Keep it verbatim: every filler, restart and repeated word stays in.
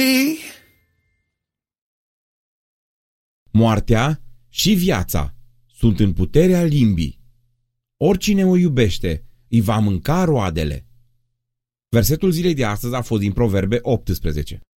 Moartea și viața sunt în puterea limbii. Oricine o iubește îi va mânca roadele. Versetul zilei de astăzi a fost din Proverbe optsprezece.